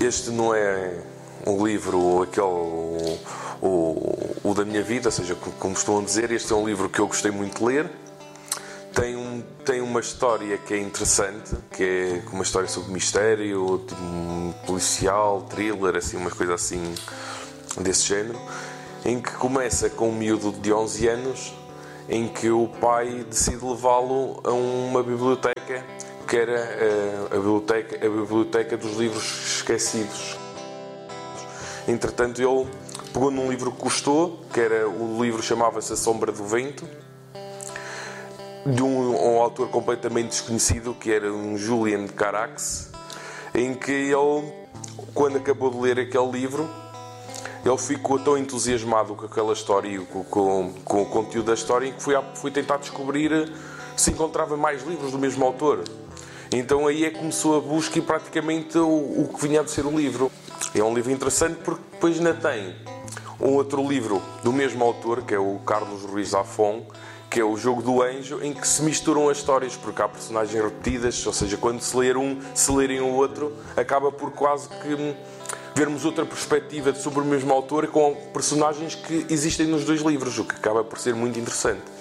este não é um livro aquele o da minha vida, ou seja, como estão a dizer, este é um livro que eu gostei muito de ler. Tem uma história que é interessante, que é uma história sobre mistério, policial, thriller, assim, uma coisa assim desse género, em que começa com um miúdo de 11 anos, em que o pai decide levá-lo a uma biblioteca, que era a biblioteca dos livros esquecidos. Entretanto, ele pegou num livro que gostou, que era o livro chamava-se A Sombra do Vento, de um autor completamente desconhecido, que era um Julian Carax, em que ele, quando acabou de ler aquele livro, ele ficou tão entusiasmado com aquela história e com o conteúdo da história, que foi tentar descobrir se encontrava mais livros do mesmo autor. Então aí é que começou a busca e praticamente o que vinha a ser o livro. É um livro interessante porque depois ainda tem um outro livro do mesmo autor, que é o Carlos Ruiz Zafón, que é o Jogo do Anjo, em que se misturam as histórias, porque há personagens repetidas, ou seja, quando se lerem o outro, acaba por quase que vermos outra perspectiva sobre o mesmo autor com personagens que existem nos dois livros, o que acaba por ser muito interessante.